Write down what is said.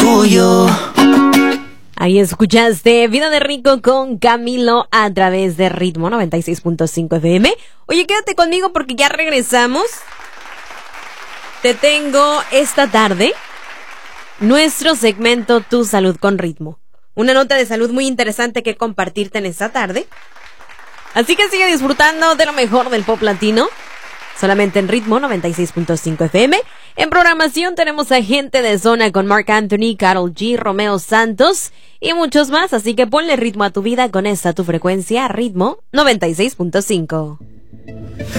tuyo. Ahí escuchaste Vida de Rico con Camilo a través de Ritmo 96.5 FM. Oye, quédate conmigo porque ya regresamos. Te tengo esta tarde nuestro segmento Tu Salud con Ritmo. Una nota de salud muy interesante que compartirte en esta tarde. Así que sigue disfrutando de lo mejor del pop latino. Solamente en Ritmo 96.5 FM. En programación tenemos a Gente de Zona con Marc Anthony, Karol G, Romeo Santos y muchos más. Así que ponle ritmo a tu vida con esta tu frecuencia, Ritmo 96.5.